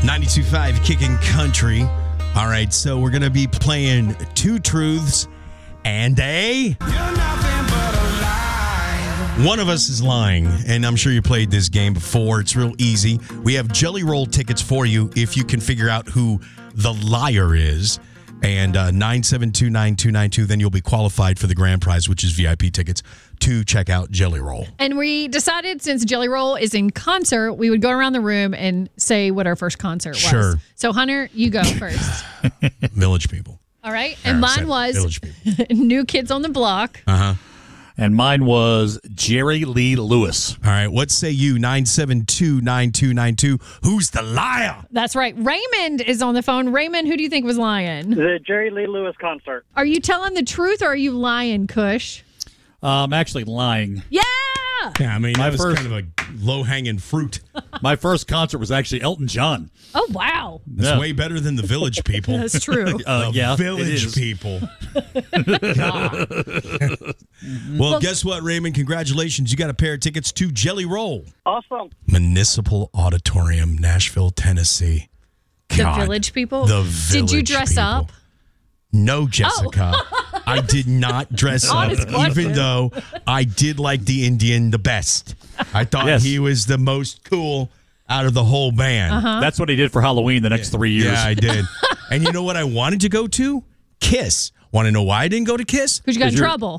92.5 Kicking Country. All right, so we're going to be playing Two Truths and a... One of us is lying, and I'm sure you played this game before. It's real easy. We have Jelly Roll tickets for you if you can figure out who the liar is. And 972-9292, then you'll be qualified for the grand prize, which is VIP tickets to check out Jelly Roll. And we decided since Jelly Roll is in concert, we would go around the room and say what our first concert was. Sure. So, Hunter, you go first. Village People. All right. And mine was Village People. New Kids on the Block. Uh-huh. And mine was Jerry Lee Lewis. All right. What say you? 972-9292. Who's the liar? That's right. Raymond is on the phone. Raymond, who do you think was lying? The Jerry Lee Lewis concert. Are you telling the truth or are you lying, Kush? I'm actually lying. Yeah! Yeah, I mean, My that was first- kind of a low-hanging fruit. My first concert was actually Elton John. Oh, wow. That's Yeah. way better than the Village People. That's true. Yeah, it Village is. People. Well, guess what, Raymond? Congratulations. You got a pair of tickets to Jelly Roll. Awesome. Municipal Auditorium, Nashville, Tennessee. The God, Village People? The Did you Village dress People. up? No, Jessica. I did not dress up, Honest question. even though I did like the Indian the best. I thought Yes. he was the most cool out of the whole band. Uh-huh. That's what he did for Halloween the next 3 years. Yeah, I did. And you know what I wanted to go to? Kiss. Want to know why I didn't go to Kiss? Because you got in you're- trouble.